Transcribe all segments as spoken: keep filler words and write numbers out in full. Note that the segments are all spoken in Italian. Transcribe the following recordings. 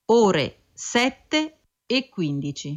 ore sette e quindici.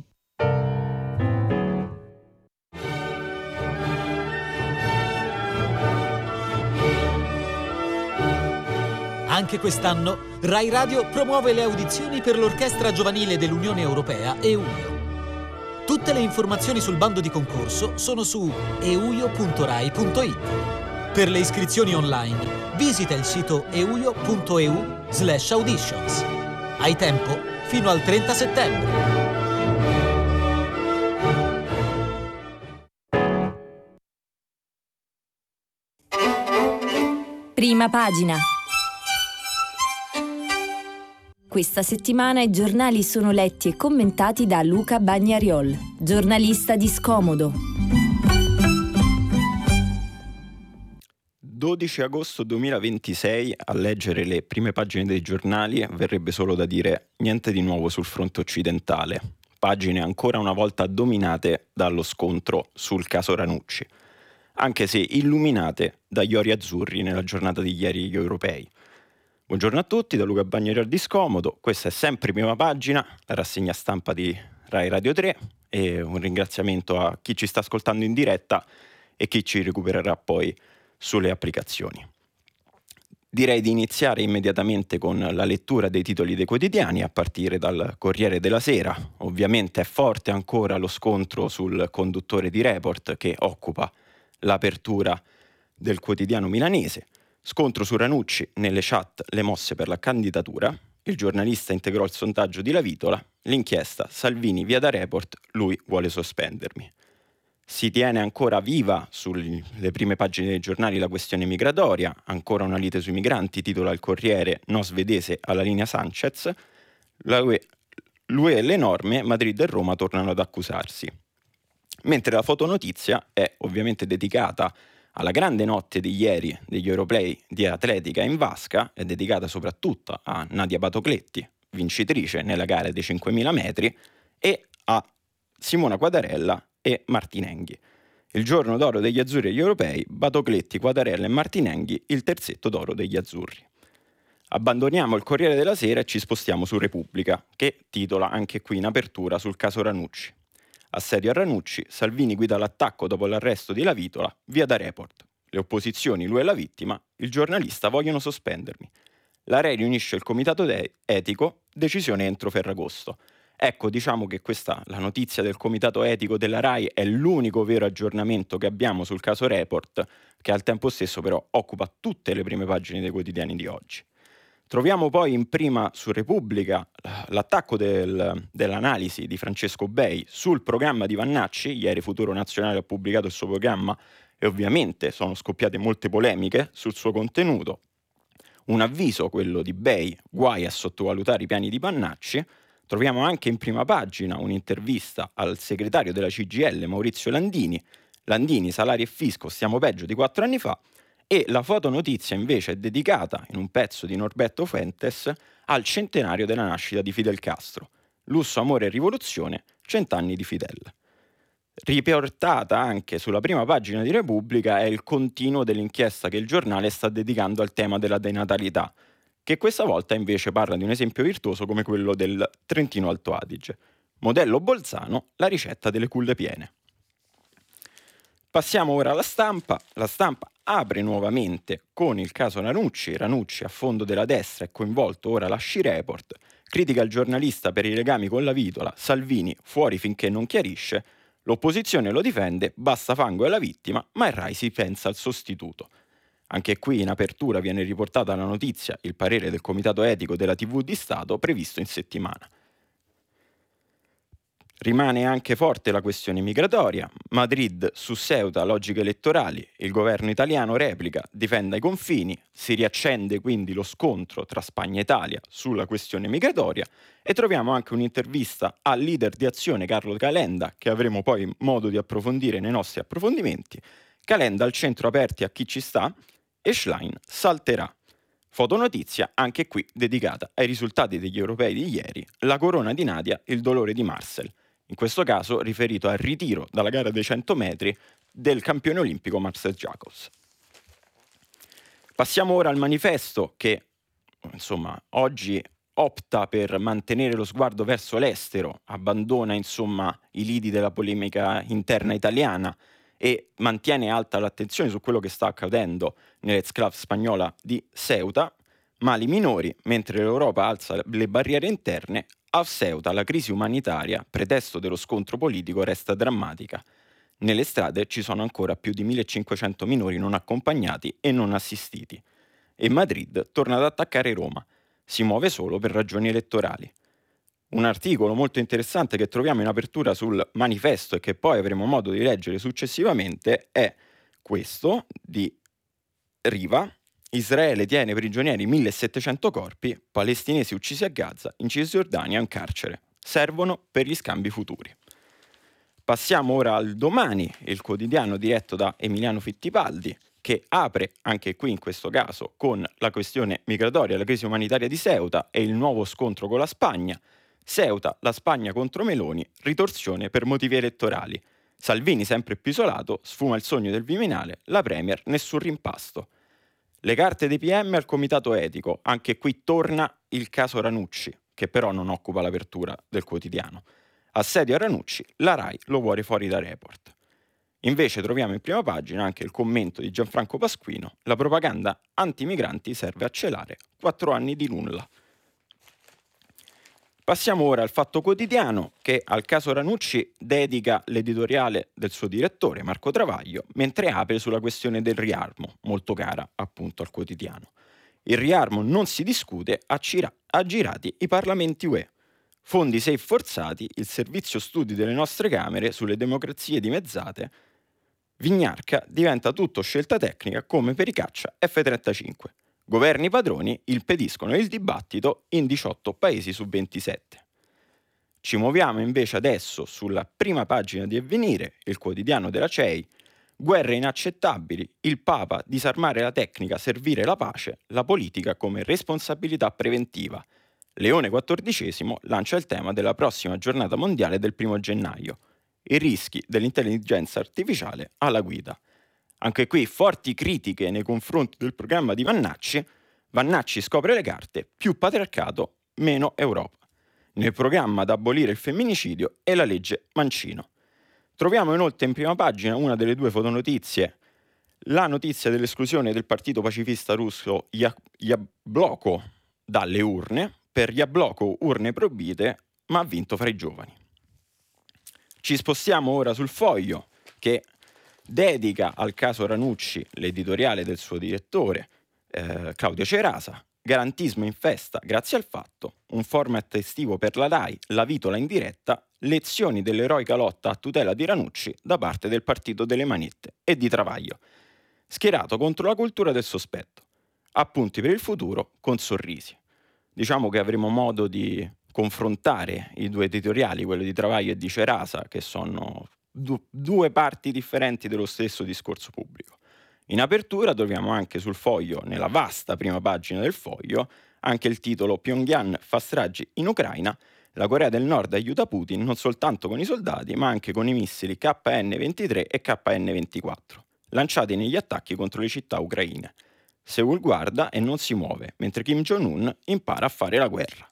Anche quest'anno Rai Radio promuove le audizioni per l'Orchestra Giovanile dell'Unione Europea EUIO. Tutte le informazioni sul bando di concorso sono su euio punto rai punto it. Per le iscrizioni online visita il sito euio punto eu slash auditions. Hai tempo fino al trenta settembre. Prima pagina. Questa settimana i giornali sono letti e commentati da Luca Bagnariol, giornalista di Scomodo. dodici agosto duemilaventisei, a leggere le prime pagine dei giornali verrebbe solo da dire niente di nuovo sul fronte occidentale. Pagine ancora una volta dominate dallo scontro sul caso Ranucci, anche se illuminate dagli ori azzurri nella giornata di ieri gli europei. Buongiorno a tutti, da Luca Bagnariol di Scomodo. Questa è sempre Prima Pagina, la rassegna stampa di Rai Radio tre, e un ringraziamento a chi ci sta ascoltando in diretta e chi ci recupererà poi sulle applicazioni. Direi di iniziare immediatamente con la lettura dei titoli dei quotidiani, a partire dal Corriere della Sera. Ovviamente è forte ancora lo scontro sul conduttore di Report che occupa l'apertura del quotidiano milanese. Scontro su Ranucci, nelle chat le mosse per la candidatura, il giornalista integrò il sondaggio di Lavitola, l'inchiesta Salvini via da Report, lui vuole sospendermi. Si tiene ancora viva sulle prime pagine dei giornali la questione migratoria, ancora una lite sui migranti, titola il Corriere, no svedese alla linea Sanchez, l'U E, l'U E e le norme, Madrid e Roma tornano ad accusarsi. Mentre la fotonotizia è ovviamente dedicata alla grande notte di ieri degli europei di atletica in vasca, è dedicata soprattutto a Nadia Batocletti, vincitrice nella gara dei cinquemila metri, e a Simona Quadarella e Martinenghi. Il giorno d'oro degli azzurri agli europei, Batocletti, Quadarella e Martinenghi, il terzetto d'oro degli azzurri. Abbandoniamo il Corriere della Sera e ci spostiamo su Repubblica, che titola anche qui in apertura sul caso Ranucci. Assedio a Ranucci, Salvini guida l'attacco dopo l'arresto di Lavitola, via da Report. Le opposizioni, lui e la vittima, il giornalista vogliono sospendermi. La Rai riunisce il comitato de- etico, decisione entro Ferragosto. Ecco, diciamo che questa, la notizia del comitato etico della Rai, è l'unico vero aggiornamento che abbiamo sul caso Report, che al tempo stesso però occupa tutte le prime pagine dei quotidiani di oggi. Troviamo poi in prima su Repubblica l'attacco del, dell'analisi di Francesco Bei sul programma di Vannacci. Ieri Futuro Nazionale ha pubblicato il suo programma e ovviamente sono scoppiate molte polemiche sul suo contenuto. Un avviso, quello di Bei, guai a sottovalutare i piani di Vannacci. Troviamo anche in prima pagina un'intervista al segretario della C G I L, Maurizio Landini. Landini, salari e fisco, stiamo peggio di quattro anni fa. E la fotonotizia invece è dedicata, in un pezzo di Norberto Fuentes, al centenario della nascita di Fidel Castro. Lusso, amore e rivoluzione, cent'anni di Fidel. Riportata anche sulla prima pagina di Repubblica è il continuo dell'inchiesta che il giornale sta dedicando al tema della denatalità, che questa volta invece parla di un esempio virtuoso come quello del Trentino Alto Adige. Modello Bolzano, la ricetta delle culle piene. Passiamo ora alla Stampa. La Stampa apre nuovamente con il caso Ranucci. Ranucci, a fondo della destra, è coinvolto ora la Sci Report. Critica il giornalista per i legami con Lavitola. Salvini fuori finché non chiarisce. L'opposizione lo difende, basta fango alla vittima, ma il Rai si pensa al sostituto. Anche qui in apertura viene riportata la notizia, il parere del Comitato Etico della tivù di Stato previsto in settimana. Rimane anche forte la questione migratoria. Madrid su Ceuta, logiche elettorali. Il governo italiano replica, difenda i confini. Si riaccende quindi lo scontro tra Spagna e Italia sulla questione migratoria. E troviamo anche un'intervista al leader di Azione, Carlo Calenda, che avremo poi modo di approfondire nei nostri approfondimenti. Calenda al centro aperti a chi ci sta e Schlein salterà. Fotonotizia anche qui dedicata ai risultati degli europei di ieri. La corona di Nadia, il dolore di Marcel. In questo caso riferito al ritiro dalla gara dei cento metri del campione olimpico Marcel Jacobs. Passiamo ora al manifesto che, insomma, oggi opta per mantenere lo sguardo verso l'estero, abbandona insomma i lidi della polemica interna italiana e mantiene alta l'attenzione su quello che sta accadendo nell'exclave spagnola di Ceuta, mali minori, mentre l'Europa alza le barriere interne, a Ceuta la crisi umanitaria, pretesto dello scontro politico, resta drammatica. Nelle strade ci sono ancora più di millecinquecento minori non accompagnati e non assistiti. E Madrid torna ad attaccare Roma. Si muove solo per ragioni elettorali. Un articolo molto interessante che troviamo in apertura sul manifesto e che poi avremo modo di leggere successivamente è questo di Riva. Israele tiene prigionieri millesettecento corpi, palestinesi uccisi a Gaza, in Cisgiordania e in carcere. Servono per gli scambi futuri. Passiamo ora al Domani, il quotidiano diretto da Emiliano Fittipaldi, che apre, anche qui in questo caso, con la questione migratoria, la crisi umanitaria di Ceuta e il nuovo scontro con la Spagna. Ceuta, la Spagna contro Meloni, ritorsione per motivi elettorali. Salvini sempre più isolato, sfuma il sogno del Viminale, la Premier nessun rimpasto. Le carte dei P M al comitato etico, anche qui torna il caso Ranucci, che però non occupa l'apertura del quotidiano. Assedio a Ranucci, la Rai lo vuole fuori da Report. Invece troviamo in prima pagina anche il commento di Gianfranco Pasquino, la propaganda anti-migranti serve a celare quattro anni di nulla. Passiamo ora al Fatto Quotidiano, che al caso Ranucci dedica l'editoriale del suo direttore, Marco Travaglio, mentre apre sulla questione del riarmo, molto cara appunto al quotidiano. Il riarmo non si discute, ha, cira- ha girati i parlamenti U E. Fondi safe forzati, il servizio studi delle nostre Camere sulle democrazie dimezzate. Vignarca diventa tutto scelta tecnica come per i caccia F trentacinque. Governi padroni impediscono il dibattito in diciotto paesi su ventisette. Ci muoviamo invece adesso sulla prima pagina di Avvenire, il quotidiano della C E I. Guerre inaccettabili, il Papa disarmare la tecnica, servire la pace, la politica come responsabilità preventiva. Leone quattordicesimo lancia il tema della prossima giornata mondiale del primo gennaio. I rischi dell'intelligenza artificiale alla guida. Anche qui forti critiche nei confronti del programma di Vannacci. Vannacci scopre le carte, più patriarcato, meno Europa. Nel programma da abolire il femminicidio e la legge Mancino. Troviamo inoltre in prima pagina una delle due fotonotizie, la notizia dell'esclusione del partito pacifista russo Yabloko dalle urne. Per Yabloko urne proibite, ma ha vinto fra i giovani. Ci spostiamo ora sul Foglio, che dedica al caso Ranucci l'editoriale del suo direttore, eh, Claudio Cerasa. Garantismo in festa grazie al Fatto, un format estivo per la Rai, la vitola in diretta, lezioni dell'eroica lotta a tutela di Ranucci da parte del partito delle manette e di Travaglio, schierato contro la cultura del sospetto. Appunti per il futuro con sorrisi. Diciamo che avremo modo di confrontare i due editoriali, quello di Travaglio e di Cerasa, che sono du- due parti differenti dello stesso discorso pubblico. In apertura troviamo anche sul Foglio, nella vasta prima pagina del Foglio, anche il titolo Pyongyang fa stragi in Ucraina, la Corea del Nord aiuta Putin non soltanto con i soldati, ma anche con i missili K N ventitré e K N ventiquattro, lanciati negli attacchi contro le città ucraine. Seoul guarda e non si muove, mentre Kim Jong-un impara a fare la guerra.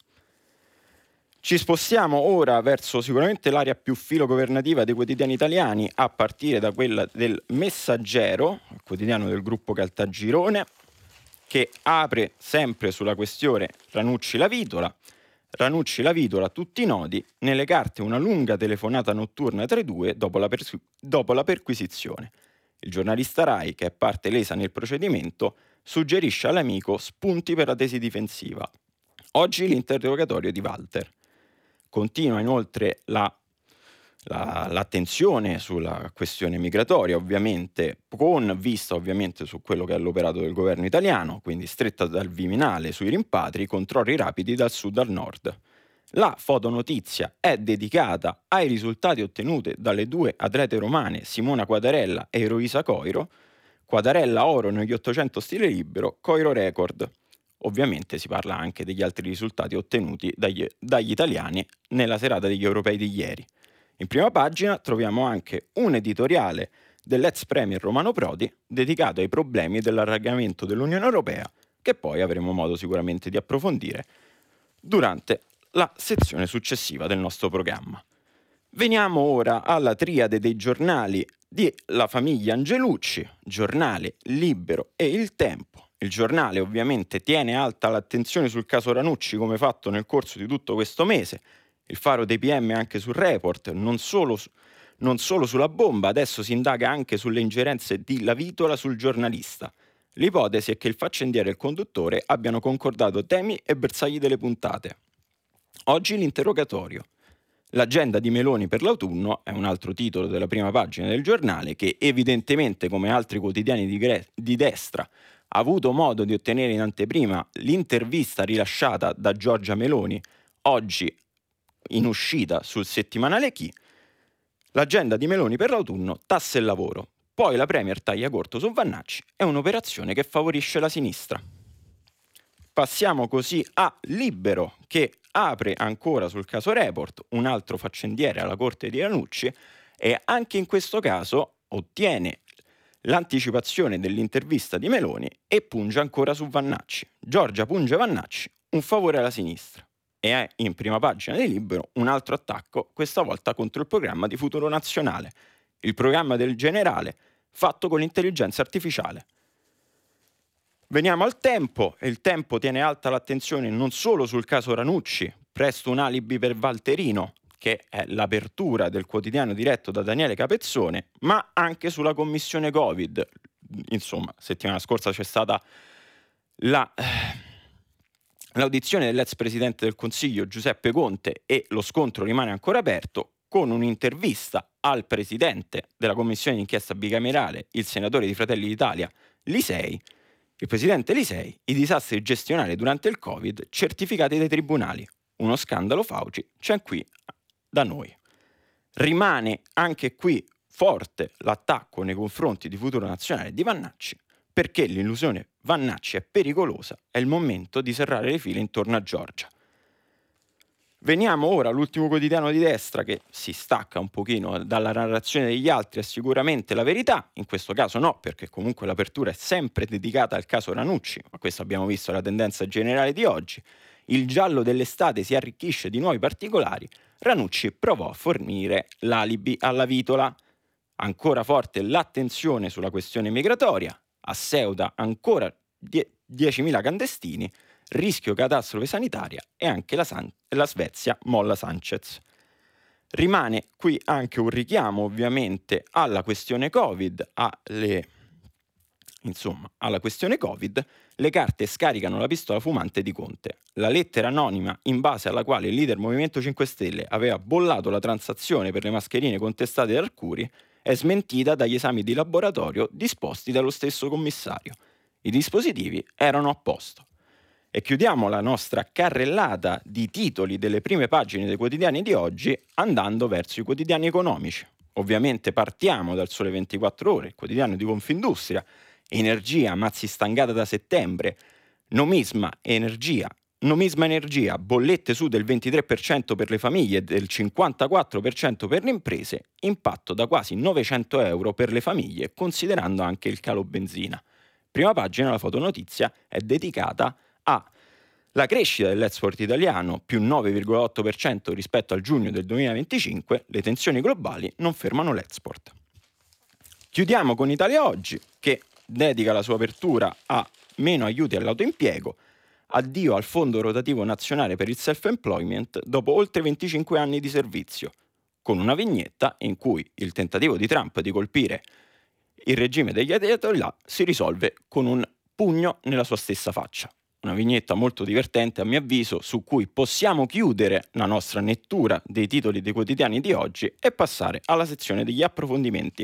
Ci spostiamo ora verso sicuramente l'area più filogovernativa dei quotidiani italiani, a partire da quella del Messaggero, il quotidiano del gruppo Caltagirone, che apre sempre sulla questione Ranucci la vitola. Ranucci la vitola, tutti i nodi, nelle carte una lunga telefonata notturna tra i due dopo la, pers- dopo la perquisizione. Il giornalista Rai, che è parte lesa nel procedimento, suggerisce all'amico spunti per la tesi difensiva. Oggi l'interrogatorio di Walter. Continua inoltre la, la, l'attenzione sulla questione migratoria, ovviamente, con vista ovviamente su quello che è l'operato del governo italiano, quindi stretta dal Viminale sui rimpatri, controlli rapidi dal sud al nord. La fotonotizia è dedicata ai risultati ottenuti dalle due atlete romane Simona Quadarella e Eloisa Coiro. Quadarella oro negli ottocento stile libero, Coiro record. Ovviamente si parla anche degli altri risultati ottenuti dagli, dagli italiani nella serata degli europei di ieri. In prima pagina troviamo anche un editoriale dell'ex premier Romano Prodi dedicato ai problemi dell'allargamento dell'Unione Europea, che poi avremo modo sicuramente di approfondire. durante la sezione successiva del nostro programma. Veniamo ora alla triade dei giornali della famiglia Angelucci, Giornale, Libero e Il Tempo. Il Giornale ovviamente tiene alta l'attenzione sul caso Ranucci, come fatto nel corso di tutto questo mese. Il faro dei P M anche sul Report, non solo, non solo sulla bomba, adesso si indaga anche sulle ingerenze di Lavitola sul giornalista. L'ipotesi è che il faccendiere e il conduttore abbiano concordato temi e bersagli delle puntate. Oggi l'interrogatorio. L'agenda di Meloni per l'autunno è un altro titolo della prima pagina del giornale che evidentemente, come altri quotidiani di, gre- di destra, ha avuto modo di ottenere in anteprima l'intervista rilasciata da Giorgia Meloni oggi in uscita sul settimanale Chi. L'agenda di Meloni per l'autunno, tasse e lavoro. Poi la Premier taglia corto su Vannacci, è un'operazione che favorisce la sinistra. Passiamo così a Libero, che apre ancora sul caso Report, un altro faccendiere alla corte di Ranucci, e anche in questo caso ottiene l'anticipazione dell'intervista di Meloni e punge ancora su Vannacci. Giorgia punge Vannacci, un favore alla sinistra. E è in prima pagina di Libero un altro attacco, questa volta contro il programma di Futuro Nazionale, il programma del generale fatto con l'intelligenza artificiale. Veniamo al Tempo, e il Tempo tiene alta l'attenzione non solo sul caso Ranucci, presto un alibi per Valterino, che è l'apertura del quotidiano diretto da Daniele Capezzone, ma anche sulla commissione Covid. Insomma, settimana scorsa c'è stata la, l'audizione dell'ex presidente del Consiglio Giuseppe Conte e lo scontro rimane ancora aperto, con un'intervista al presidente della commissione d'inchiesta bicamerale, il senatore di Fratelli d'Italia Lisei. Il presidente Lisei, i disastri gestionali durante il Covid certificati dai tribunali. Uno scandalo Fauci c'è qui da noi. Rimane anche qui forte l'attacco nei confronti di Futuro Nazionale di Vannacci, perché l'illusione Vannacci è pericolosa, è il momento di serrare le file intorno a Giorgia. Veniamo ora all'ultimo quotidiano di destra che si stacca un pochino dalla narrazione degli altri, è sicuramente La Verità, in questo caso no, perché comunque l'apertura è sempre dedicata al caso Ranucci, ma questo abbiamo visto la tendenza generale di oggi. Il giallo dell'estate si arricchisce di nuovi particolari, Ranucci provò a fornire l'alibi alla Vitola. Ancora forte l'attenzione sulla questione migratoria, a Ceuta ancora die- diecimila clandestini, rischio catastrofe sanitaria e anche la, San- la Svezia molla Sanchez. Rimane qui anche un richiamo ovviamente alla questione Covid, alle, insomma, alla questione Covid, le carte scaricano la pistola fumante di Conte. La lettera anonima in base alla quale il leader Movimento cinque Stelle aveva bollato la transazione per le mascherine contestate da Arcuri è smentita dagli esami di laboratorio disposti dallo stesso commissario. I dispositivi erano a posto. E chiudiamo la nostra carrellata di titoli delle prime pagine dei quotidiani di oggi andando verso i quotidiani economici. Ovviamente partiamo dal Sole ventiquattro Ore, il quotidiano di Confindustria, Energia, mazzi stangata da settembre, Nomisma, Energia, Nomisma Energia, bollette su del ventitré per cento per le famiglie e del cinquantaquattro per cento per le imprese, impatto da quasi novecento euro per le famiglie, considerando anche il calo benzina. Prima pagina, la fotonotizia è dedicata alla crescita dell'export italiano, più nove virgola otto per cento rispetto al giugno del duemilaventicinque, le tensioni globali non fermano l'export. Chiudiamo con Italia Oggi, che dedica la sua apertura a meno aiuti all'autoimpiego, addio al Fondo Rotativo Nazionale per il Self-Employment dopo oltre venticinque anni di servizio, con una vignetta in cui il tentativo di Trump di colpire il regime degli ayatollah si risolve con un pugno nella sua stessa faccia. Una vignetta molto divertente a mio avviso, su cui possiamo chiudere la nostra lettura dei titoli dei quotidiani di oggi e passare alla sezione degli approfondimenti.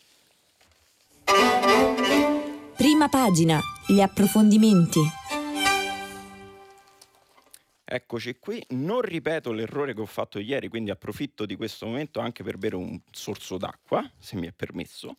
Prima pagina, gli approfondimenti. Eccoci qui, non ripeto l'errore che ho fatto ieri, quindi approfitto di questo momento anche per bere un sorso d'acqua, se mi è permesso,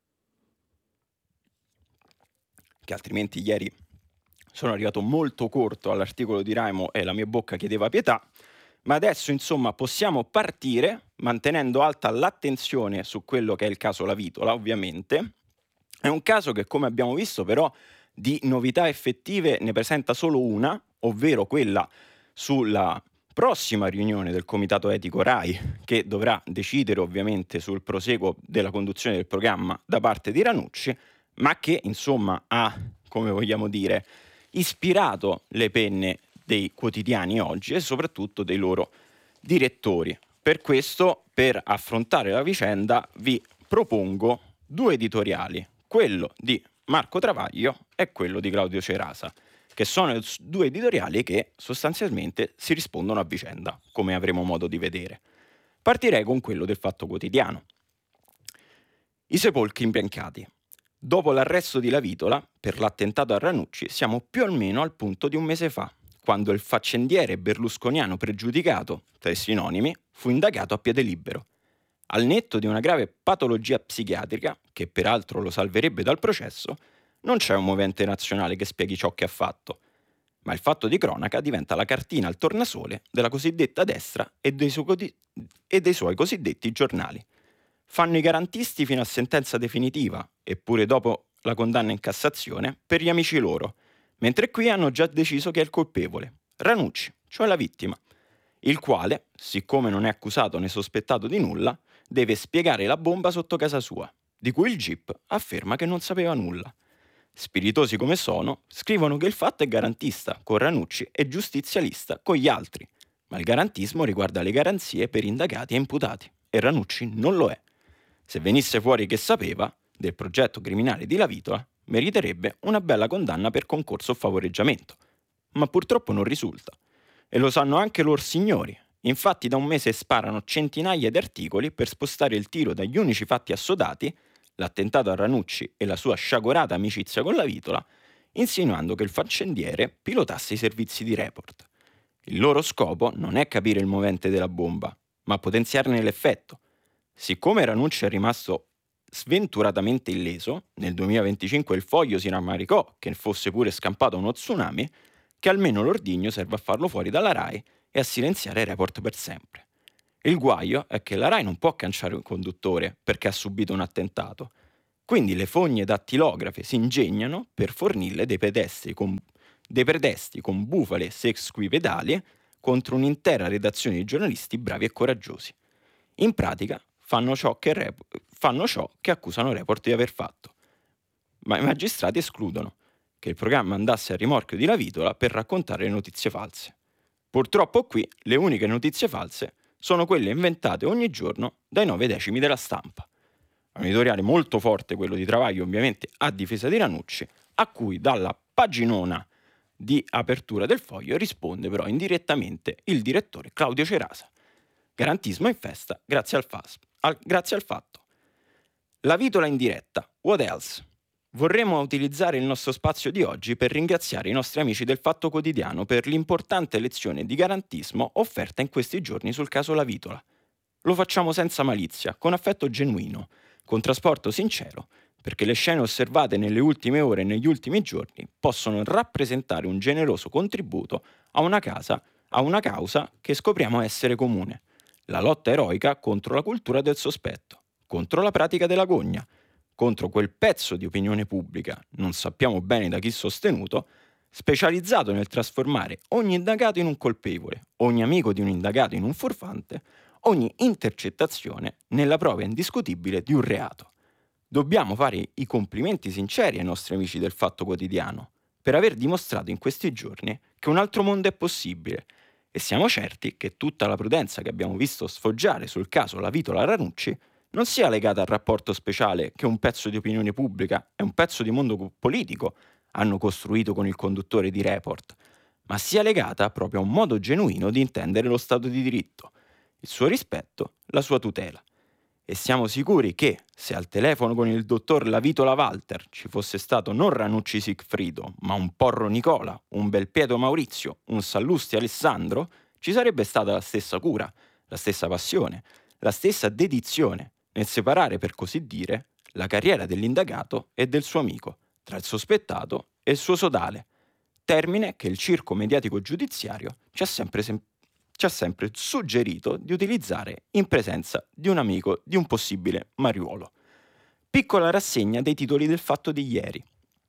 che altrimenti ieri sono arrivato molto corto all'articolo di Raimo e la mia bocca chiedeva pietà, ma adesso insomma possiamo partire mantenendo alta l'attenzione su quello che è il caso La Vitola, ovviamente. È un caso che, come abbiamo visto, però di novità effettive ne presenta solo una, ovvero quella sulla prossima riunione del Comitato Etico RAI, che dovrà decidere ovviamente sul proseguo della conduzione del programma da parte di Ranucci, ma che insomma ha, come vogliamo dire, ispirato le penne dei quotidiani oggi e soprattutto dei loro direttori. Per questo, per affrontare la vicenda, vi propongo due editoriali, quello di Marco Travaglio e quello di Claudio Cerasa, che sono due editoriali che sostanzialmente si rispondono a vicenda, come avremo modo di vedere. Partirei con quello del Fatto Quotidiano. I sepolcri imbiancati. Dopo l'arresto di Lavitola per l'attentato a Ranucci, siamo più o meno al punto di un mese fa, quando il faccendiere berlusconiano pregiudicato, tra i sinonimi, fu indagato a piede libero. Al netto di una grave patologia psichiatrica, che peraltro lo salverebbe dal processo, non c'è un movente nazionale che spieghi ciò che ha fatto, ma il fatto di cronaca diventa la cartina al tornasole della cosiddetta destra e dei, su- e dei suoi cosiddetti giornali. Fanno i garantisti fino a sentenza definitiva, eppure dopo la condanna in Cassazione, per gli amici loro, mentre qui hanno già deciso che è il colpevole, Ranucci, cioè la vittima, il quale, siccome non è accusato né sospettato di nulla, deve spiegare la bomba sotto casa sua, di cui il G I P afferma che non sapeva nulla. Spiritosi come sono, scrivono che il fatto è garantista con Ranucci e giustizialista con gli altri, ma il garantismo riguarda le garanzie per indagati e imputati, e Ranucci non lo è. Se venisse fuori che sapeva del progetto criminale di Lavitola, meriterebbe una bella condanna per concorso o favoreggiamento, ma purtroppo non risulta. E lo sanno anche loro signori. Infatti da un mese sparano centinaia di articoli per spostare il tiro dagli unici fatti assodati, l'attentato a Ranucci e la sua sciagurata amicizia con Lavitola, insinuando che il faccendiere pilotasse i servizi di Report. Il loro scopo non è capire il movente della bomba, ma potenziarne l'effetto. Siccome Ranucci è rimasto sventuratamente illeso, nel duemilaventicinque il Foglio si rammaricò che fosse pure scampato uno tsunami, che almeno l'ordigno serve a farlo fuori dalla RAI e a silenziare Report per sempre. Il guaio è che la RAI non può cancellare un conduttore perché ha subito un attentato, quindi le fogne dattilografe si ingegnano per fornirle dei pedestri con, dei pretesti con bufale e sesquipedali contro un'intera redazione di giornalisti bravi e coraggiosi. In pratica fanno ciò che, rep- fanno ciò che accusano Report di aver fatto, ma i magistrati escludono che il programma andasse a rimorchio di Lavitola per raccontare le notizie false. Purtroppo qui le uniche notizie false sono quelle inventate ogni giorno dai nove decimi della Stampa. È un editoriale molto forte quello di Travaglio, ovviamente a difesa di Ranucci, a cui dalla paginona di apertura del Foglio risponde però indirettamente il direttore Claudio Cerasa. Garantismo in festa grazie al, F A S, al, grazie al fatto. Lavitola in diretta, what else? Vorremmo utilizzare il nostro spazio di oggi per ringraziare i nostri amici del Fatto Quotidiano per l'importante lezione di garantismo offerta in questi giorni sul caso Lavitola. Lo facciamo senza malizia, con affetto genuino, con trasporto sincero, perché le scene osservate nelle ultime ore e negli ultimi giorni possono rappresentare un generoso contributo a una, casa, a una causa che scopriamo essere comune, la lotta eroica contro la cultura del sospetto, contro la pratica della gogna, contro quel pezzo di opinione pubblica, non sappiamo bene da chi sostenuto, specializzato nel trasformare ogni indagato in un colpevole, ogni amico di un indagato in un furfante, ogni intercettazione nella prova indiscutibile di un reato. Dobbiamo fare i complimenti sinceri ai nostri amici del Fatto Quotidiano per aver dimostrato in questi giorni che un altro mondo è possibile e siamo certi che tutta la prudenza che abbiamo visto sfoggiare sul caso Lavitola Ranucci non sia legata al rapporto speciale che un pezzo di opinione pubblica e un pezzo di mondo politico hanno costruito con il conduttore di Report, ma sia legata proprio a un modo genuino di intendere lo Stato di diritto, il suo rispetto, la sua tutela. E siamo sicuri che, se al telefono con il dottor Lavitola Walter ci fosse stato non Ranucci Sigfrido, ma un Porro Nicola, un Belpietro Maurizio, un Sallusti Alessandro, ci sarebbe stata la stessa cura, la stessa passione, la stessa dedizione nel separare, per così dire, la carriera dell'indagato e del suo amico, tra il sospettato e il suo sodale, termine che il circo mediatico giudiziario ci ha sempre, sem- ci ha sempre suggerito di utilizzare in presenza di un amico di un possibile mariuolo. Piccola rassegna dei titoli del Fatto di ieri.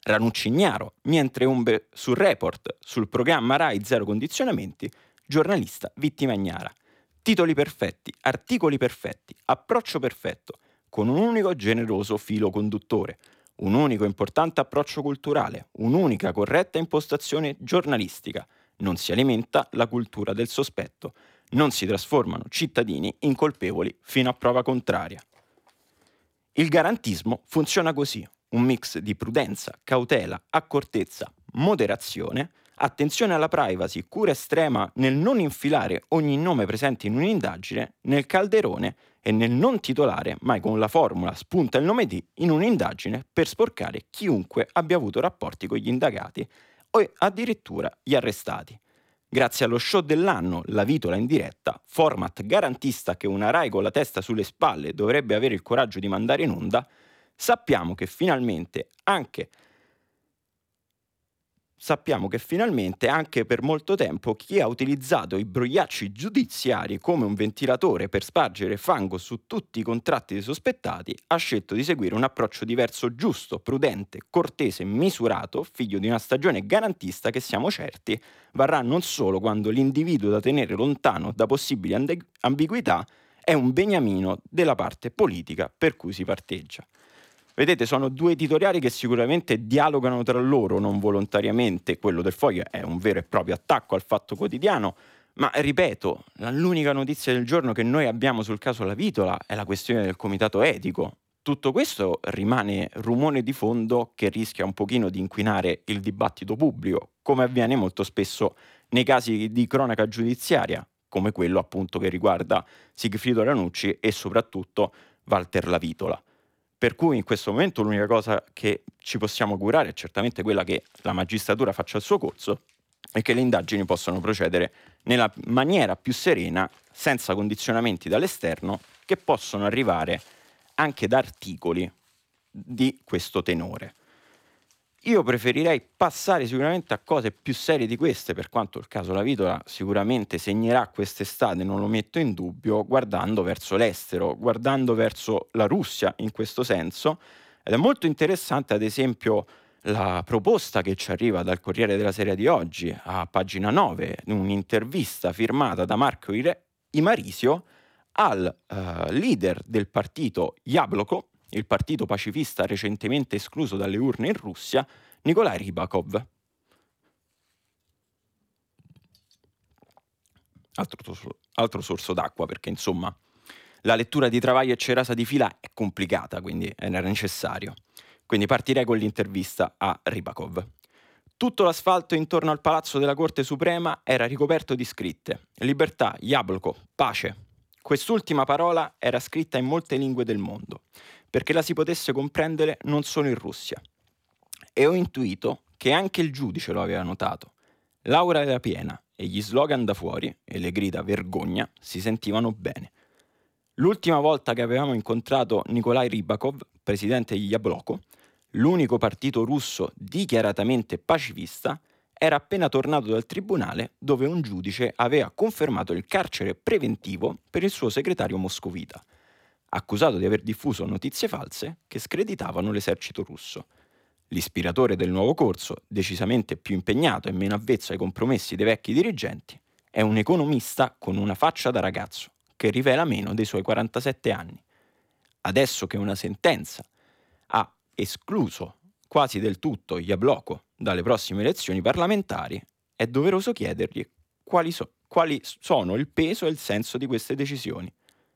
Ranucci ignaro, niente ombre sul report, sul programma Rai Zero Condizionamenti, giornalista vittima ignara. Titoli perfetti, articoli perfetti, approccio perfetto, con un unico generoso filo conduttore, un unico importante approccio culturale, un'unica corretta impostazione giornalistica. Non si alimenta la cultura del sospetto, non si trasformano cittadini in colpevoli fino a prova contraria. Il garantismo funziona così, un mix di prudenza, cautela, accortezza, moderazione, attenzione alla privacy, cura estrema nel non infilare ogni nome presente in un'indagine nel calderone e nel non titolare mai con la formula spunta il nome di in un'indagine per sporcare chiunque abbia avuto rapporti con gli indagati o addirittura gli arrestati. Grazie allo show dell'anno, La Vitola in diretta, format garantista che una Rai con la testa sulle spalle dovrebbe avere il coraggio di mandare in onda, sappiamo che finalmente anche sappiamo che finalmente anche per molto tempo chi ha utilizzato i brogliacci giudiziari come un ventilatore per spargere fango su tutti i contratti dei sospettati ha scelto di seguire un approccio diverso, giusto, prudente, cortese, misurato, figlio di una stagione garantista che siamo certi varrà non solo quando l'individuo da tenere lontano da possibili amb- ambiguità è un beniamino della parte politica per cui si parteggia. Vedete, sono due editoriali che sicuramente dialogano tra loro non volontariamente. Quello del Foglio è un vero e proprio attacco al Fatto Quotidiano, ma ripeto, l'unica notizia del giorno che noi abbiamo sul caso La Vitola è la questione del comitato etico. Tutto questo rimane rumore di fondo che rischia un pochino di inquinare il dibattito pubblico, come avviene molto spesso nei casi di cronaca giudiziaria, come quello appunto che riguarda Sigfrido Ranucci e soprattutto Walter La Vitola. Per cui in questo momento l'unica cosa che ci possiamo augurare è certamente quella che la magistratura faccia il suo corso e che le indagini possano procedere nella maniera più serena, senza condizionamenti dall'esterno, che possono arrivare anche da articoli di questo tenore. Io preferirei passare sicuramente a cose più serie di queste, per quanto il caso La Vitola sicuramente segnerà quest'estate, non lo metto in dubbio, guardando verso l'estero, guardando verso la Russia in questo senso. Ed è molto interessante, ad esempio, la proposta che ci arriva dal Corriere della Sera di oggi, a pagina nove, un'intervista firmata da Marco Imarisio al uh, leader del partito Yabloko, il partito pacifista recentemente escluso dalle urne in Russia, Nikolai Rybakov. Altro, altro sorso d'acqua, perché insomma la lettura di Travaglio e Cerasa di fila è complicata, quindi era necessario. Quindi partirei con l'intervista a Rybakov. Tutto l'asfalto intorno al palazzo della Corte Suprema era ricoperto di scritte: libertà, Yabloko, pace. Quest'ultima parola era scritta in molte lingue del mondo, perché la si potesse comprendere non solo in Russia. E ho intuito che anche il giudice lo aveva notato. L'aura era piena e gli slogan da fuori e le grida vergogna si sentivano bene. L'ultima volta che avevamo incontrato Nikolai Rybakov, presidente di Yabloko, l'unico partito russo dichiaratamente pacifista, era appena tornato dal tribunale dove un giudice aveva confermato il carcere preventivo per il suo segretario moscovita, accusato di aver diffuso notizie false che screditavano l'esercito russo. L'ispiratore del nuovo corso, decisamente più impegnato e meno avvezzo ai compromessi dei vecchi dirigenti, è un economista con una faccia da ragazzo che rivela meno dei suoi quarantasette anni. Adesso che una sentenza ha escluso quasi del tutto Yabloko dalle prossime elezioni parlamentari, è doveroso chiedergli quali, so- quali sono il peso e il senso di queste decisioni.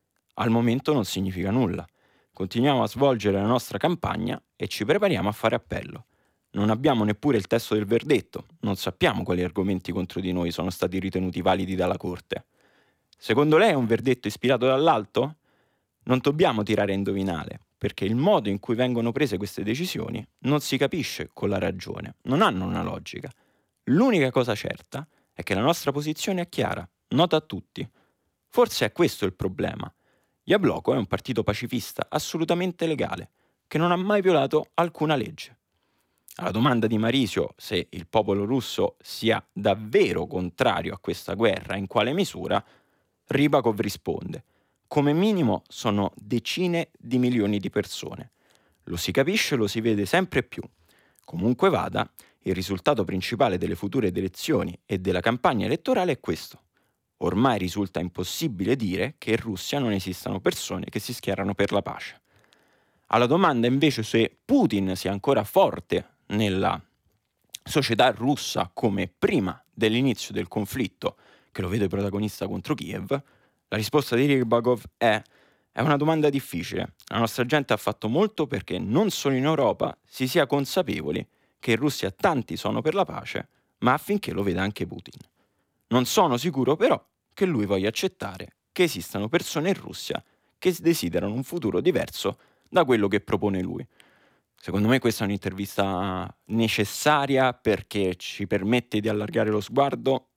Al momento non significa nulla. Continuiamo a svolgere la nostra campagna e ci prepariamo a fare appello. Non abbiamo neppure il testo del verdetto, non sappiamo quali argomenti contro di noi sono stati ritenuti validi dalla Corte. Secondo lei è un verdetto ispirato dall'alto? Non dobbiamo tirare a indovinare, perché il modo in cui vengono prese queste decisioni non si capisce con la ragione, non hanno una logica. L'unica cosa certa è che la nostra posizione è chiara, nota a tutti. Forse è questo il problema. Yabloko è un partito pacifista assolutamente legale, che non ha mai violato alcuna legge. Alla domanda di Marisio se il popolo russo sia davvero contrario a questa guerra e in quale misura, Rybakov risponde: come minimo sono decine di milioni di persone. Lo si capisce, lo si vede sempre più. Comunque vada, il risultato principale delle future elezioni e della campagna elettorale è questo. Ormai risulta impossibile dire che in Russia non esistano persone che si schierano per la pace. Alla domanda invece se Putin sia ancora forte nella società russa come prima dell'inizio del conflitto, che lo vede protagonista contro Kiev, la risposta di Rybakov è è una domanda difficile. La nostra gente ha fatto molto perché non solo in Europa si sia consapevoli che in Russia tanti sono per la pace, ma affinché lo veda anche Putin. Non sono sicuro però che lui voglia accettare che esistano persone in Russia che desiderano un futuro diverso da quello che propone lui. Secondo me questa è un'intervista necessaria perché ci permette di allargare lo sguardo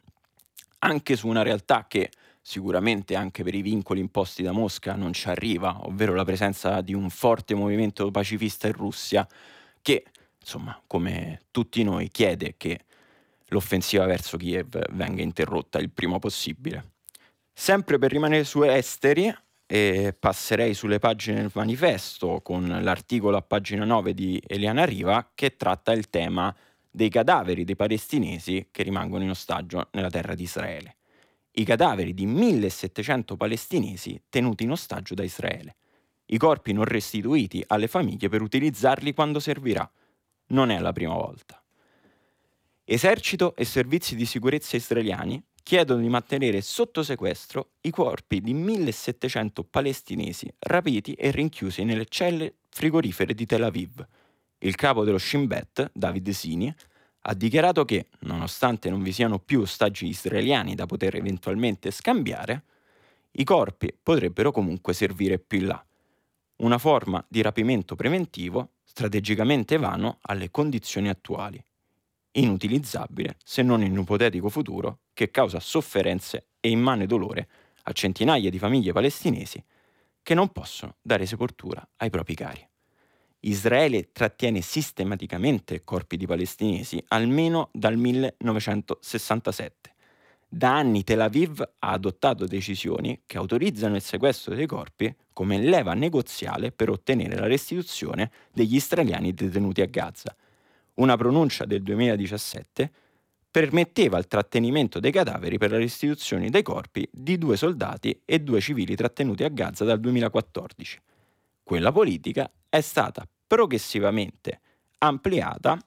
anche su una realtà che sicuramente anche per i vincoli imposti da Mosca non ci arriva, ovvero la presenza di un forte movimento pacifista in Russia che, insomma, come tutti noi, chiede che l'offensiva verso Kiev venga interrotta il prima possibile. Sempre per rimanere su esteri, e passerei sulle pagine del manifesto con l'articolo a pagina nove di Eliana Riva che tratta il tema dei cadaveri dei palestinesi che rimangono in ostaggio nella terra di Israele. I cadaveri di millesettecento palestinesi tenuti in ostaggio da Israele. I corpi non restituiti alle famiglie per utilizzarli quando servirà. Non è la prima volta. Esercito e servizi di sicurezza israeliani chiedono di mantenere sotto sequestro i corpi di millesettecento palestinesi rapiti e rinchiusi nelle celle frigorifere di Tel Aviv. Il capo dello Shin Bet, David Sini, ha dichiarato che, nonostante non vi siano più ostaggi israeliani da poter eventualmente scambiare, i corpi potrebbero comunque servire più in là. Una forma di rapimento preventivo strategicamente vano alle condizioni attuali. Inutilizzabile se non in un ipotetico futuro che causa sofferenze e immane dolore a centinaia di famiglie palestinesi che non possono dare sepoltura ai propri cari. Israele trattiene sistematicamente corpi di palestinesi almeno dal millenovecentosessantasette. Da anni Tel Aviv ha adottato decisioni che autorizzano il sequestro dei corpi come leva negoziale per ottenere la restituzione degli israeliani detenuti a Gaza. Una pronuncia del duemiladiciassette permetteva il trattenimento dei cadaveri per la restituzione dei corpi di due soldati e due civili trattenuti a Gaza dal duemilaquattordici. Quella politica è stata progressivamente ampliata,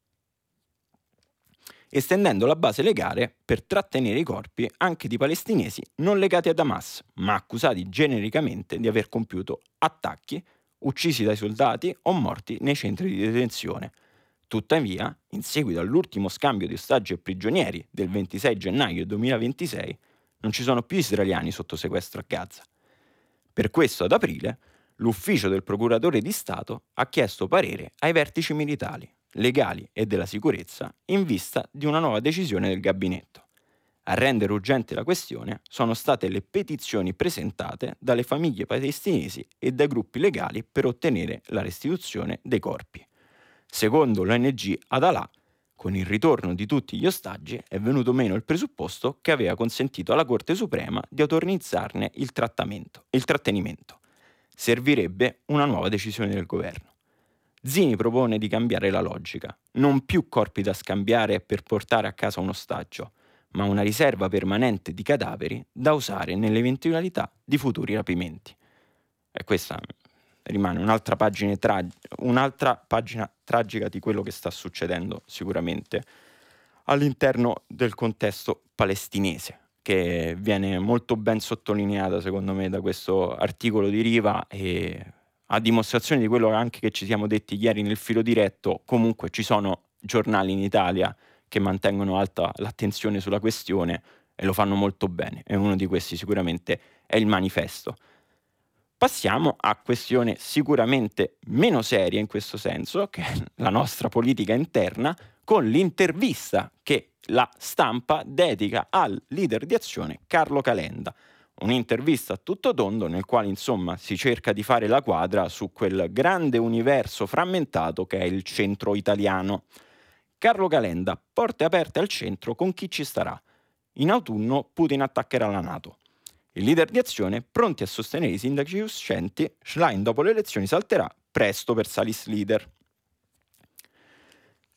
estendendo la base legale per trattenere i corpi anche di palestinesi non legati ad Hamas, ma accusati genericamente di aver compiuto attacchi, uccisi dai soldati o morti nei centri di detenzione. Tuttavia, in seguito all'ultimo scambio di ostaggi e prigionieri del ventisei gennaio duemilaventisei, non ci sono più israeliani sotto sequestro a Gaza. Per questo, ad aprile, l'ufficio del procuratore di Stato ha chiesto parere ai vertici militari, legali e della sicurezza in vista di una nuova decisione del gabinetto. A rendere urgente la questione sono state le petizioni presentate dalle famiglie palestinesi e dai gruppi legali per ottenere la restituzione dei corpi. Secondo l'O N G Adalah, con il ritorno di tutti gli ostaggi è venuto meno il presupposto che aveva consentito alla Corte Suprema di autorizzarne il trattamento, il trattenimento. Servirebbe una nuova decisione del governo. Zini propone di cambiare la logica, non più corpi da scambiare per portare a casa un ostaggio, ma una riserva permanente di cadaveri da usare nell'eventualità di futuri rapimenti. E questa rimane un'altra pagina, tra- un'altra pagina tragica di quello che sta succedendo sicuramente all'interno del contesto palestinese, che viene molto ben sottolineata secondo me da questo articolo di Riva e a dimostrazione di quello anche che ci siamo detti ieri nel filo diretto. Comunque ci sono giornali in Italia che mantengono alta l'attenzione sulla questione e lo fanno molto bene, e uno di questi sicuramente è il Manifesto. Passiamo a questione sicuramente meno seria in questo senso, che è la nostra politica interna, con l'intervista che la Stampa dedica al leader di Azione Carlo Calenda. Un'intervista a tutto tondo nel quale insomma si cerca di fare la quadra su quel grande universo frammentato che è il centro italiano. Carlo Calenda, porte aperte al centro con chi ci starà. In autunno Putin attaccherà la NATO. Il leader di Azione, pronti a sostenere i sindaci uscenti, Schlein dopo le elezioni salterà, presto per Salis leader.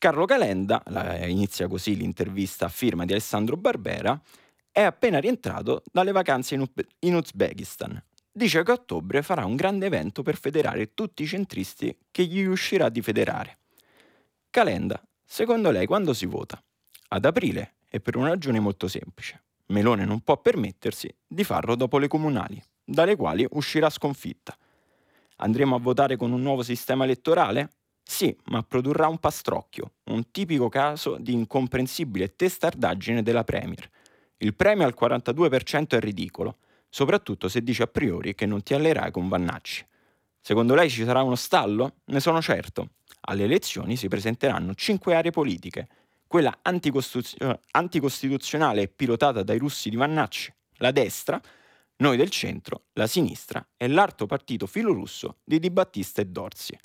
Carlo Calenda, la, inizia così l'intervista a firma di Alessandro Barbera, è appena rientrato dalle vacanze in, Ub- in Uzbekistan. Dice che a ottobre farà un grande evento per federare tutti i centristi che gli riuscirà di federare. Calenda, secondo lei quando si vota? Ad aprile, e per una ragione molto semplice. Meloni non può permettersi di farlo dopo le comunali, dalle quali uscirà sconfitta. Andremo a votare con un nuovo sistema elettorale? Sì, ma produrrà un pastrocchio, un tipico caso di incomprensibile testardaggine della Premier. Il premio al quarantadue per cento è ridicolo, soprattutto se dice a priori che non ti alleerai con Vannacci. Secondo lei ci sarà uno stallo? Ne sono certo. Alle elezioni si presenteranno cinque aree politiche, quella anticostituzio- anticostituzionale e pilotata dai russi di Vannacci, la destra, noi del centro, la sinistra e l'arto partito filorusso di Di Battista e Dorsi.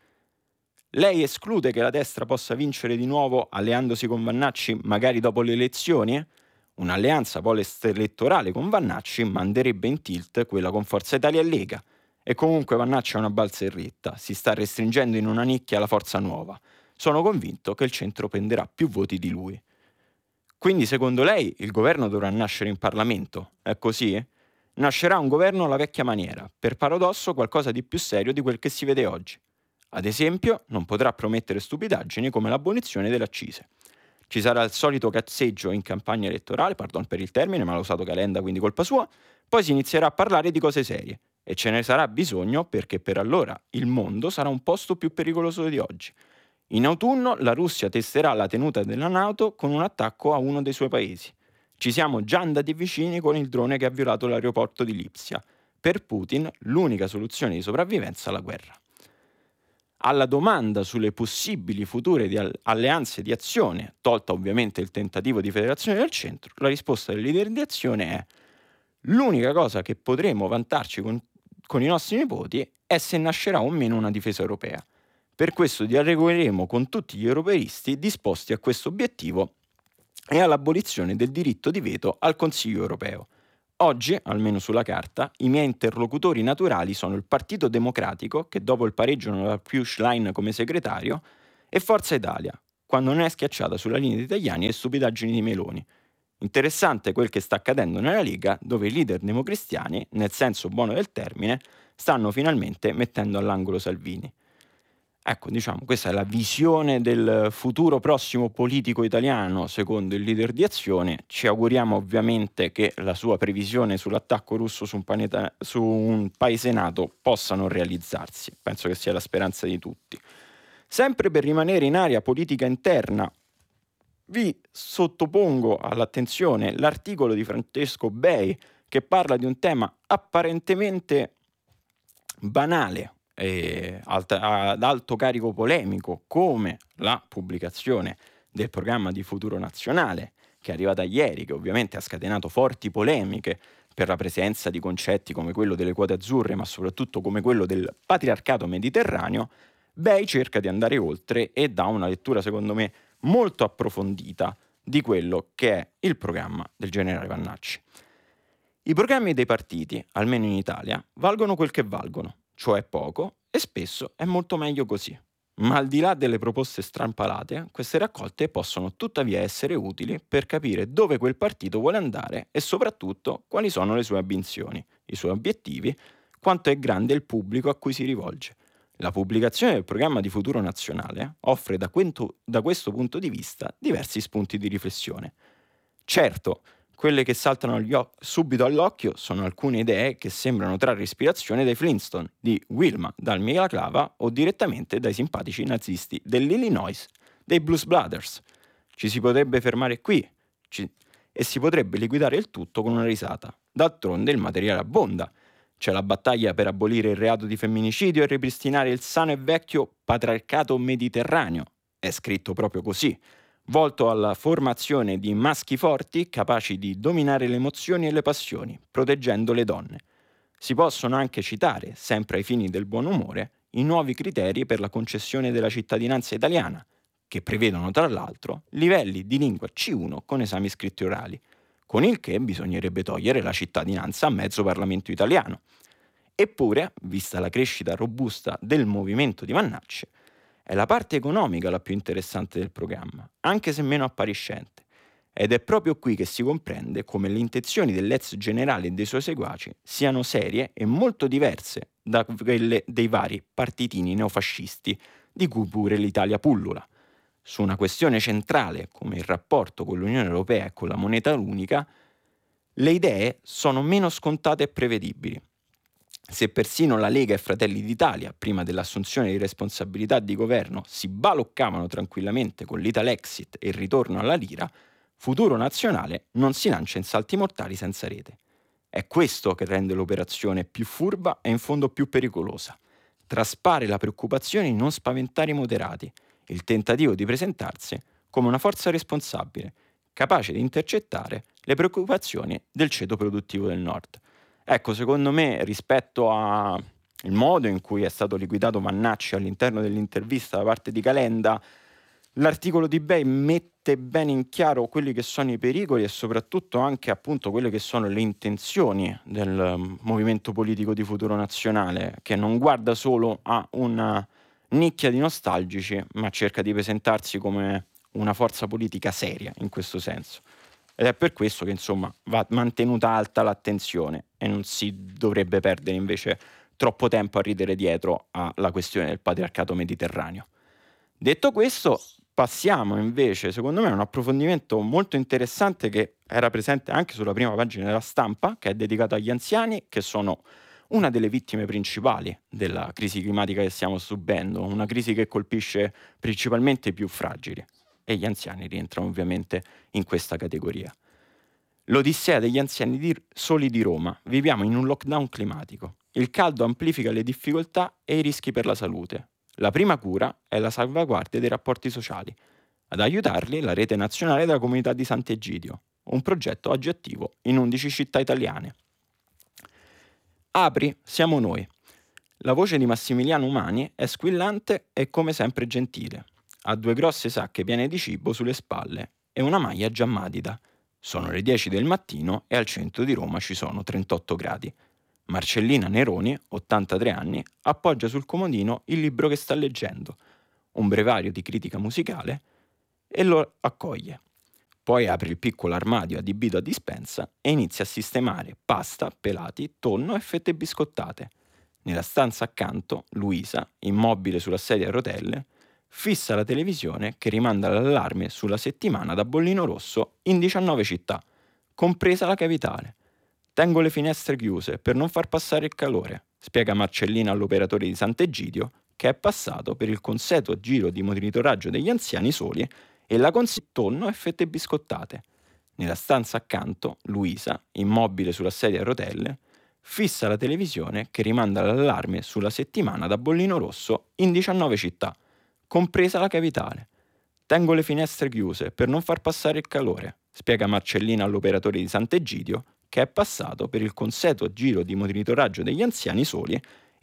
Lei esclude che la destra possa vincere di nuovo alleandosi con Vannacci magari dopo le elezioni? Un'alleanza post-elettorale con Vannacci manderebbe in tilt quella con Forza Italia e Lega. E comunque Vannacci è una balza irritta, si sta restringendo in una nicchia la Forza Nuova. Sono convinto che il centro prenderà più voti di lui. Quindi secondo lei il governo dovrà nascere in Parlamento? È così? Nascerà un governo alla vecchia maniera, per paradosso qualcosa di più serio di quel che si vede oggi. Ad esempio, non potrà promettere stupidaggini come l'abolizione delle accise. Ci sarà il solito cazzeggio in campagna elettorale, pardon per il termine, ma l'ha usato Calenda, quindi colpa sua, poi si inizierà a parlare di cose serie. E ce ne sarà bisogno perché per allora il mondo sarà un posto più pericoloso di oggi. In autunno la Russia testerà la tenuta della NATO con un attacco a uno dei suoi paesi. Ci siamo già andati vicini con il drone che ha violato l'aeroporto di Lipsia. Per Putin l'unica soluzione di sopravvivenza è la guerra. Alla domanda sulle possibili future di alleanze di azione, tolta ovviamente il tentativo di federazione del centro, la risposta del leader di azione è: l'unica cosa che potremo vantarci con, con i nostri nipoti è se nascerà o meno una difesa europea. Per questo dialogheremo con tutti gli europeisti disposti a questo obiettivo e all'abolizione del diritto di veto al Consiglio europeo. Oggi, almeno sulla carta, i miei interlocutori naturali sono il Partito Democratico, che dopo il pareggio non ha più Schlein come segretario, e Forza Italia, quando non è schiacciata sulla linea di Tajani e stupidaggini di Meloni. Interessante quel che sta accadendo nella Lega, dove i leader democristiani, nel senso buono del termine, stanno finalmente mettendo all'angolo Salvini. Ecco, diciamo, questa è la visione del futuro prossimo politico italiano, secondo il leader di Azione. Ci auguriamo ovviamente che la sua previsione sull'attacco russo su un, planeta, su un paese nato possa non realizzarsi. Penso che sia la speranza di tutti. Sempre per rimanere in area politica interna, vi sottopongo all'attenzione l'articolo di Francesco Bei che parla di un tema apparentemente banale, Eh, ad alto carico polemico, come la pubblicazione del programma di futuro nazionale che è arrivata ieri, che ovviamente ha scatenato forti polemiche per la presenza di concetti come quello delle quote azzurre, ma soprattutto come quello del patriarcato mediterraneo. Bei cerca di andare oltre e dà una lettura, secondo me, molto approfondita di quello che è il programma del generale Vannacci. I programmi dei partiti, almeno in Italia, valgono quel che valgono, cioè poco, e spesso è molto meglio così. Ma al di là delle proposte strampalate, queste raccolte possono tuttavia essere utili per capire dove quel partito vuole andare e soprattutto quali sono le sue ambizioni, i suoi obiettivi, quanto è grande il pubblico a cui si rivolge. La pubblicazione del programma di futuro nazionale offre da, quento, da questo punto di vista diversi spunti di riflessione. Certo, quelle che saltano agli o- subito all'occhio sono alcune idee che sembrano trarre ispirazione dai Flintstone, di Wilma, dal Balaclava o direttamente dai simpatici nazisti dell'Illinois, dei Blues Brothers. Ci si potrebbe fermare qui ci... e si potrebbe liquidare il tutto con una risata. D'altronde il materiale abbonda. C'è la battaglia per abolire il reato di femminicidio e ripristinare il sano e vecchio patriarcato mediterraneo. È scritto proprio così, volto alla formazione di maschi forti capaci di dominare le emozioni e le passioni, proteggendo le donne. Si possono anche citare, sempre ai fini del buon umore, i nuovi criteri per la concessione della cittadinanza italiana, che prevedono tra l'altro livelli di lingua C uno con esami scritti orali, con il che bisognerebbe togliere la cittadinanza a mezzo Parlamento italiano. Eppure, vista la crescita robusta del movimento di Vannacci, È la parte economica la più interessante del programma, anche se meno appariscente. Ed è proprio qui che si comprende come le intenzioni dell'ex generale e dei suoi seguaci siano serie e molto diverse da quelle dei vari partitini neofascisti di cui pure l'Italia pullula. Su una questione centrale come il rapporto con l'Unione Europea e con la moneta unica, le idee sono meno scontate e prevedibili. Se persino la Lega e Fratelli d'Italia, prima dell'assunzione di responsabilità di governo, si baloccavano tranquillamente con l'Italexit e il ritorno alla lira, Futuro Nazionale non si lancia in salti mortali senza rete. È questo che rende l'operazione più furba e in fondo più pericolosa. Traspare la preoccupazione di non spaventare i moderati, il tentativo di presentarsi come una forza responsabile, capace di intercettare le preoccupazioni del ceto produttivo del Nord. Ecco, secondo me, rispetto al modo in cui è stato liquidato Vannacci all'interno dell'intervista da parte di Calenda, l'articolo di Bei mette bene in chiaro quelli che sono i pericoli e soprattutto anche appunto quelle che sono le intenzioni del movimento politico di Futuro Nazionale, che non guarda solo a una nicchia di nostalgici, ma cerca di presentarsi come una forza politica seria in questo senso. Ed è per questo che insomma va mantenuta alta l'attenzione e non si dovrebbe perdere invece troppo tempo a ridere dietro alla questione del patriarcato mediterraneo. Detto questo, passiamo invece, secondo me, a un approfondimento molto interessante che era presente anche sulla prima pagina della Stampa, che è dedicato agli anziani, che sono una delle vittime principali della crisi climatica che stiamo subendo, una crisi che colpisce principalmente i più fragili. E gli anziani rientrano ovviamente in questa categoria. L'odissea degli anziani di, soli di Roma. Viviamo in un lockdown climatico. Il caldo amplifica le difficoltà e i rischi per la salute. La prima cura è la salvaguardia dei rapporti sociali. Ad aiutarli la Rete Nazionale della Comunità di Sant'Egidio, un progetto oggi attivo in undici città italiane. Apri, siamo noi. La voce di Massimiliano Umani è squillante e come sempre gentile. Ha due grosse sacche piene di cibo sulle spalle e una maglia già matita. Sono le dieci del mattino e al centro di Roma ci sono trentotto gradi. Marcellina Neroni, ottantatré anni, appoggia sul comodino il libro che sta leggendo, un brevario di critica musicale, e lo accoglie. Poi apre il piccolo armadio adibito a dispensa e inizia a sistemare pasta, pelati, tonno e fette biscottate. Nella stanza accanto, Luisa, immobile sulla sedia a rotelle, fissa la televisione che rimanda l'allarme sulla settimana da bollino rosso in diciannove città, compresa la capitale. Tengo le finestre chiuse per non far passare il calore, spiega Marcellina all'operatore di Sant'Egidio, che è passato per il consueto giro di monitoraggio degli anziani soli e la consegna tonno e fette biscottate. Nella stanza accanto, Luisa, immobile sulla sedia a rotelle, fissa la televisione che rimanda l'allarme sulla settimana da bollino rosso in diciannove città, compresa la capitale. Tengo le finestre chiuse per non far passare il calore, spiega Marcellina all'operatore di Sant'Egidio, che è passato per il consueto giro di monitoraggio degli anziani soli